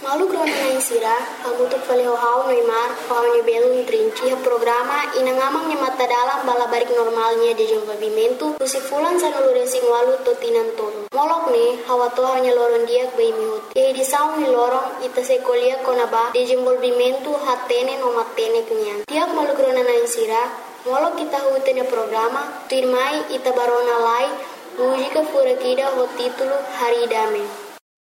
Malu grona na insira, hamutuk falehau Neymar, paunya belum trinci programa inangamang nya mata dalam bala barik normalnya de desenvolvimento, kusi fulan sanulure sing walu totinan tolo. Molok ne, hawa toha nya loron dia bei mihut. Yai di saung ni lorong ita sekolia konaba desenvolvimento hatene no matene kenyan. Tiap malu grona na insira, molok kita hutene programa, tuirmai ita barona lai, mujika fura kida ho titulo Hari Dame.